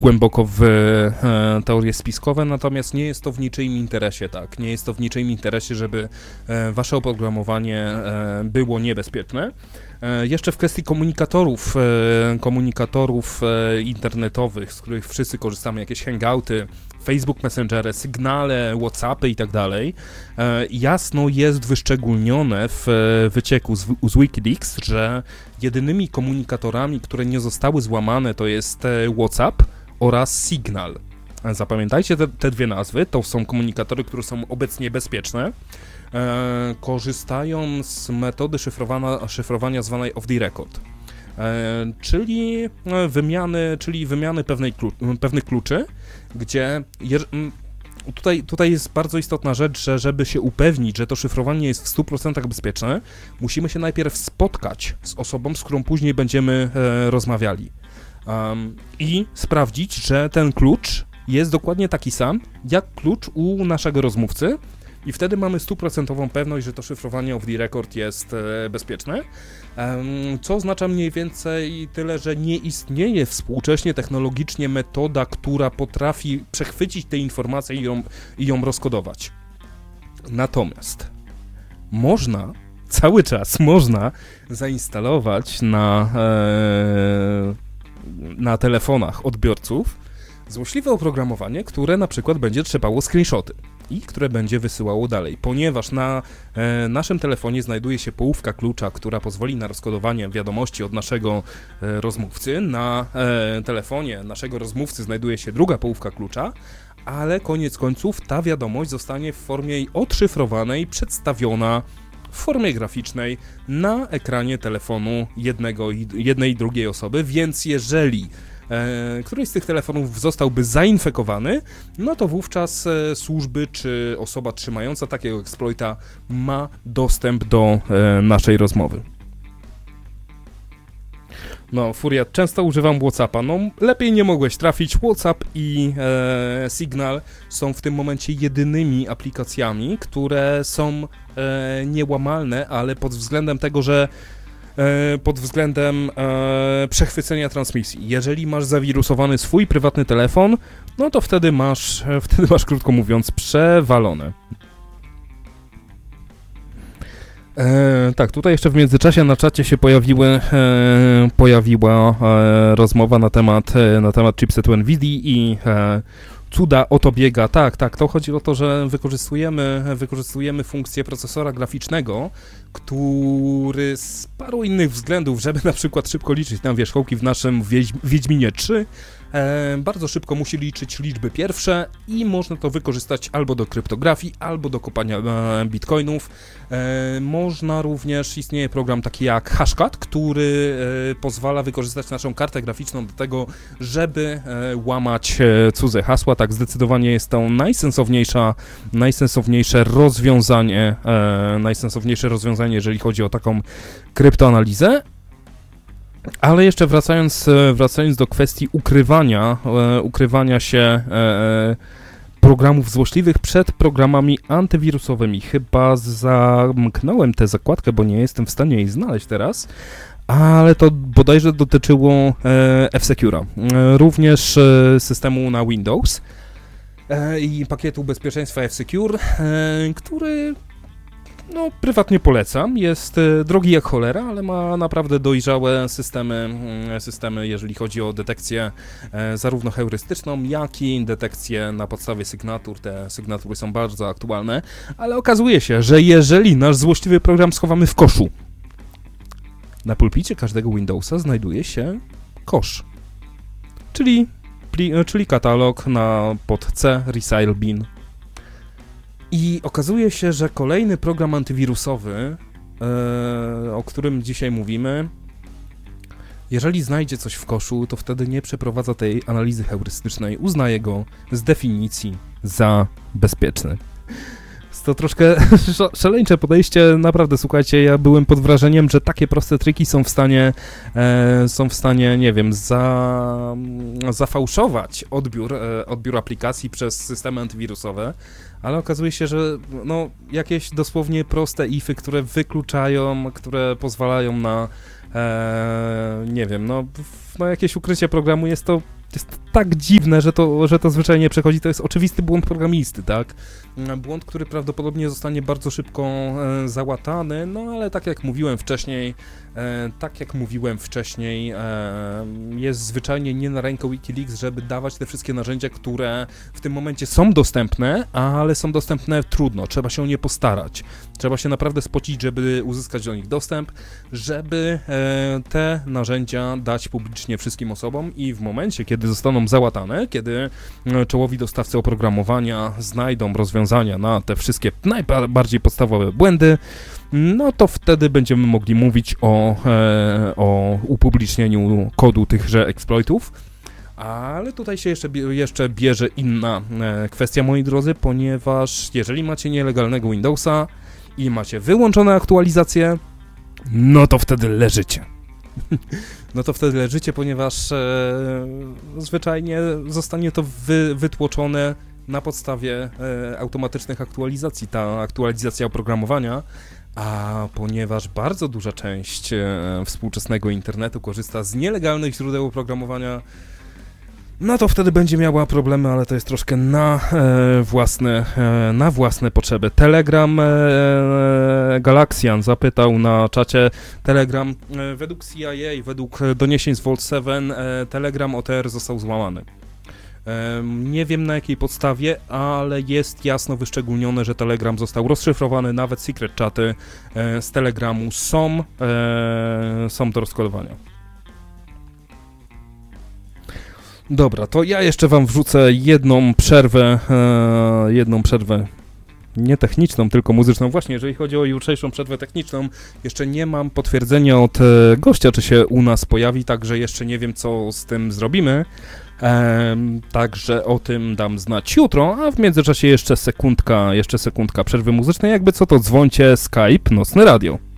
głęboko w teorie spiskowe, natomiast nie jest to w niczyim interesie, tak? Nie jest to w niczyim interesie, żeby wasze oprogramowanie było niebezpieczne. Jeszcze w kwestii komunikatorów internetowych, z których wszyscy korzystamy, jakieś hangouty, Facebook Messengery, Signale, WhatsAppy i tak dalej, jasno jest wyszczególnione w wycieku z Wikileaks, że jedynymi komunikatorami, które nie zostały złamane, to jest WhatsApp oraz Signal. Zapamiętajcie te dwie nazwy, to są komunikatory, które są obecnie bezpieczne. Korzystają z metody szyfrowania zwanej off the record, czyli wymiany pewnych kluczy, gdzie tutaj jest bardzo istotna rzecz, że żeby się upewnić, że to szyfrowanie jest w 100% bezpieczne, musimy się najpierw spotkać z osobą, z którą później będziemy rozmawiali i sprawdzić, że ten klucz jest dokładnie taki sam, jak klucz u naszego rozmówcy, i wtedy mamy 100% pewność, że to szyfrowanie off the record jest bezpieczne, co oznacza mniej więcej tyle, że nie istnieje współcześnie technologicznie metoda, która potrafi przechwycić te informacje i ją rozkodować. Natomiast cały czas można zainstalować na telefonach odbiorców złośliwe oprogramowanie, które na przykład będzie trzymało screenshoty i które będzie wysyłało dalej, ponieważ na naszym telefonie znajduje się połówka klucza, która pozwoli na rozkodowanie wiadomości od naszego rozmówcy. Na telefonie naszego rozmówcy znajduje się druga połówka klucza, ale koniec końców ta wiadomość zostanie w formie odszyfrowanej przedstawiona w formie graficznej na ekranie telefonu jednej i drugiej osoby, więc jeżeli któryś z tych telefonów zostałby zainfekowany, no to wówczas służby czy osoba trzymająca takiego exploita ma dostęp do naszej rozmowy. No, Furiat, często używam WhatsAppa. No, lepiej nie mogłeś trafić. WhatsApp i Signal są w tym momencie jedynymi aplikacjami, które są niełamalne, ale pod względem tego, że przechwycenia transmisji. Jeżeli masz zawirusowany swój prywatny telefon, no to wtedy masz krótko mówiąc przewalone. Tak, tutaj jeszcze w międzyczasie na czacie się pojawiła rozmowa na temat chipsetu NVIDIA i cuda o to biega. Tak, to chodzi o to, że wykorzystujemy funkcję procesora graficznego, który z paru innych względów, żeby na przykład szybko liczyć nam wierzchołki w naszym Wiedźminie 3, bardzo szybko musi liczyć liczby pierwsze i można to wykorzystać albo do kryptografii, albo do kopania bitcoinów. Można również, istnieje program taki jak Hashcat, który pozwala wykorzystać naszą kartę graficzną do tego, żeby łamać cudze hasła. Tak, zdecydowanie jest to najsensowniejsze rozwiązanie, jeżeli chodzi o taką kryptoanalizę. Ale jeszcze wracając do kwestii ukrywania się programów złośliwych przed programami antywirusowymi. Chyba zamknąłem tę zakładkę, bo nie jestem w stanie jej znaleźć teraz, ale to bodajże dotyczyło F-Secure'a, również systemu na Windows i pakietu bezpieczeństwa F-Secure, który prywatnie polecam. Jest drogi jak cholera, ale ma naprawdę dojrzałe systemy, jeżeli chodzi o detekcję zarówno heurystyczną, jak i detekcję na podstawie sygnatur. Te sygnatury są bardzo aktualne, ale okazuje się, że jeżeli nasz złośliwy program schowamy w koszu, na pulpicie każdego Windowsa znajduje się kosz, czyli katalog pod C, Resile Bin. I okazuje się, że kolejny program antywirusowy, o którym dzisiaj mówimy, jeżeli znajdzie coś w koszu, to wtedy nie przeprowadza tej analizy heurystycznej, uznaje go z definicji za bezpieczny. Jest to troszkę szaleńcze podejście, naprawdę, słuchajcie, ja byłem pod wrażeniem, że takie proste triki są w stanie, nie wiem, zafałszować odbiór aplikacji przez systemy antywirusowe, ale okazuje się, że jakieś dosłownie proste ify, które wykluczają, które pozwalają na, nie wiem, jakieś ukrycie programu, jest to jest tak dziwne, że to zwyczajnie przechodzi. To jest oczywisty błąd programisty, tak? Błąd, który prawdopodobnie zostanie bardzo szybko załatany, no ale tak jak mówiłem wcześniej, jest zwyczajnie nie na rękę Wikileaks, żeby dawać te wszystkie narzędzia, które w tym momencie są dostępne, ale są dostępne trudno, trzeba się o nie postarać. Trzeba się naprawdę spocić, żeby uzyskać do nich dostęp, żeby te narzędzia dać publicznie wszystkim osobom i w momencie, kiedy zostaną załatane, kiedy czołowi dostawcy oprogramowania znajdą rozwiązania na te wszystkie najbardziej podstawowe błędy, no to wtedy będziemy mogli mówić o upublicznieniu kodu tychże exploitów. Ale tutaj się jeszcze bierze inna kwestia, moi drodzy, ponieważ jeżeli macie nielegalnego Windowsa i macie wyłączone aktualizacje, no to wtedy leżycie. Ponieważ zwyczajnie zostanie to wytłoczone na podstawie automatycznych aktualizacji, ta aktualizacja oprogramowania, a ponieważ bardzo duża część współczesnego internetu korzysta z nielegalnych źródeł oprogramowania, no to wtedy będzie miała problemy, ale to jest troszkę na własne potrzeby. Telegram Galaxian zapytał na czacie Telegram, według CIA, według doniesień z Vault 7, Telegram OTR został złamany. Nie wiem na jakiej podstawie, ale jest jasno wyszczególnione, że Telegram został rozszyfrowany, nawet secret chaty z Telegramu są do rozkodowania. Dobra, to ja jeszcze wam wrzucę jedną przerwę nie techniczną, tylko muzyczną. Właśnie, jeżeli chodzi o jutrzejszą przerwę techniczną, jeszcze nie mam potwierdzenia od gościa, czy się u nas pojawi, także jeszcze nie wiem, co z tym zrobimy. Także o tym dam znać jutro, a w międzyczasie jeszcze sekundka przerwy muzycznej. Jakby co, to dzwońcie Skype Nocne Radio.